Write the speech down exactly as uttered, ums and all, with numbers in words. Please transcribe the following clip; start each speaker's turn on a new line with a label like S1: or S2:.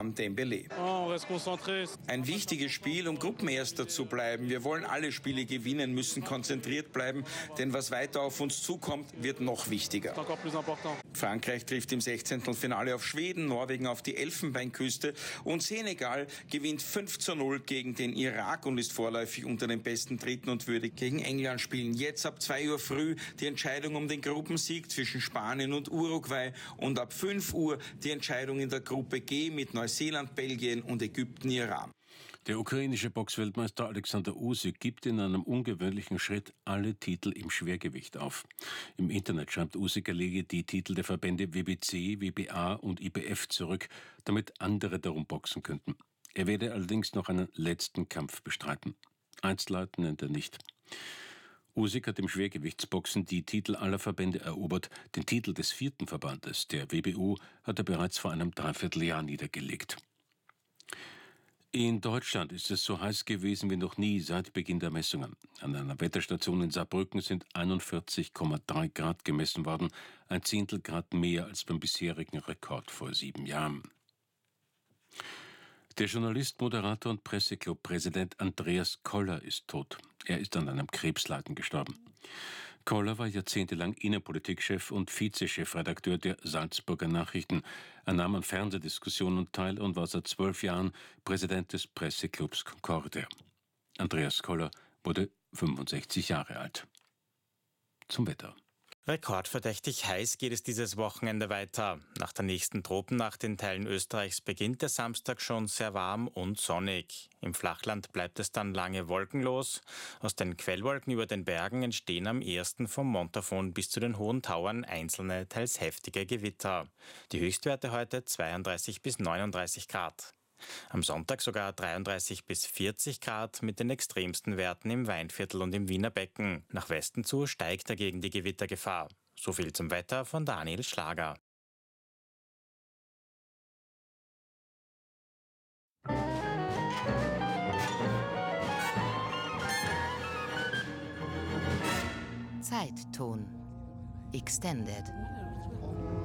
S1: Dembélé. Ein wichtiges Spiel, um Gruppenerster zu bleiben. Wir wollen alle Spiele gewinnen, müssen konzentriert bleiben, denn was weiter auf uns zukommt, wird noch wichtiger. Frankreich trifft im Sechzehntelfinale auf Schweden, Norwegen auf die Elfenbeinküste und Senegal gewinnt fünf zu null gegen den Irak und ist vorläufig unter den besten Dritten und würde gegen England spielen. Jetzt ab zwei Uhr früh die Entscheidung um den Gruppensieg zwischen Spanien und Uruguay und ab fünf Uhr die Entscheidung in der Gruppe G mit Neuseeland, Belgien und Ägypten, Iran.
S2: Der ukrainische Boxweltmeister Alexander Usyk gibt in einem ungewöhnlichen Schritt alle Titel im Schwergewicht auf. Im Internet schreibt Usyk, er lege die Titel der Verbände W B C, W B A und I B F zurück, damit andere darum boxen könnten. Er werde allerdings noch einen letzten Kampf bestreiten. Einzelheiten nennt er nicht. Usyk hat im Schwergewichtsboxen die Titel aller Verbände erobert. Den Titel des vierten Verbandes, der W B U, hat er bereits vor einem Dreivierteljahr niedergelegt. In Deutschland ist es so heiß gewesen wie noch nie seit Beginn der Messungen. An einer Wetterstation in Saarbrücken sind einundvierzig Komma drei Grad gemessen worden, ein Zehntel Grad mehr als beim bisherigen Rekord vor sieben Jahren. Der Journalist, Moderator und Presseclub-Präsident Andreas Koller ist tot. Er ist an einem Krebsleiden gestorben. Koller war jahrzehntelang Innenpolitikchef und Vize-Chefredakteur der Salzburger Nachrichten. Er nahm an Fernsehdiskussionen teil und war seit zwölf Jahren Präsident des Presseclubs Concordia. Andreas Koller wurde fünfundsechzig Jahre alt. Zum Wetter.
S3: Rekordverdächtig heiß geht es dieses Wochenende weiter. Nach der nächsten Tropennacht in Teilen Österreichs beginnt der Samstag schon sehr warm und sonnig. Im Flachland bleibt es dann lange wolkenlos. Aus den Quellwolken über den Bergen entstehen am ehesten vom Montafon bis zu den hohen Tauern einzelne, teils heftige Gewitter. Die Höchstwerte heute zweiunddreißig bis neununddreißig Grad. Am Sonntag sogar dreiunddreißig bis vierzig Grad mit den extremsten Werten im Weinviertel und im Wiener Becken. Nach Westen zu steigt dagegen die Gewittergefahr. So viel zum Wetter von Daniel Schlager.
S4: Zeitton Extended.